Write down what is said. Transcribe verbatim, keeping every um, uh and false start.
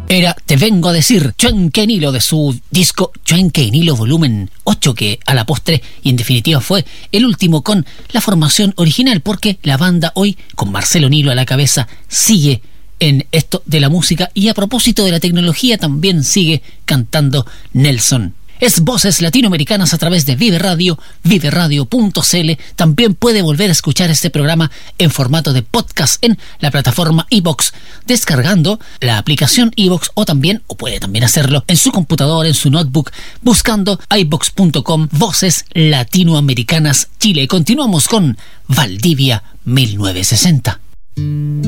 Era Te Vengo a Decir, Chuenquenilo, de su disco Chuenquenilo volumen ocho, que a la postre y en definitiva fue el último con la formación original, porque la banda hoy, con Marcelo Nilo a la cabeza, sigue en esto de la música, y a propósito de la tecnología también sigue cantando Nelson. Es Voces Latinoamericanas a través de Vive Radio, vive radio punto c l. También puede volver a escuchar este programa en formato de podcast en la plataforma iVoox, descargando la aplicación iVoox, o también, o puede también hacerlo en su computador, en su notebook, buscando iVoox punto com, Voces Latinoamericanas Chile. Continuamos con Valdivia mil novecientos sesenta.